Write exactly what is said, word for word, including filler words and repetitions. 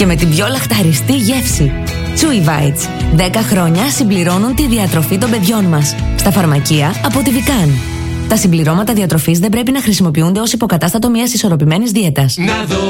και με την πιο λαχταριστή γεύση. Chewy Bites. δέκα χρόνια συμπληρώνουν τη διατροφή των παιδιών μας. Στα φαρμακεία από τη Vican. Τα συμπληρώματα διατροφής δεν πρέπει να χρησιμοποιούνται ως υποκατάστατο μιας ισορροπημένης δίαιτας.